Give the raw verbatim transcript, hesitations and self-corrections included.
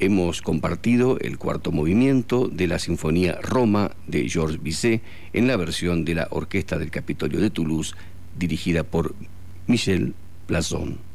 hemos compartido el cuarto movimiento de la Sinfonía Roma de Georges Bizet en la versión de la Orquesta del Capitolio de Toulouse, dirigida por Michel Blason.